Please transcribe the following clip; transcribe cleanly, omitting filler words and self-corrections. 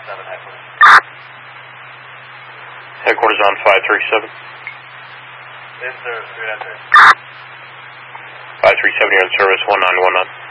headquarters. Headquarters on 537. Yes, sir. 537, you're on service 1919.